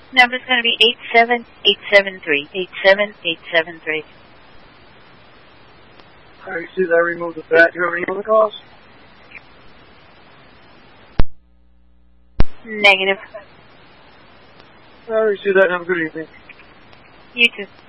Number's going to be 87873. 87873. I received that. I removed the bat. Do you have any other calls? Negative. I received that. Have a good evening. You too.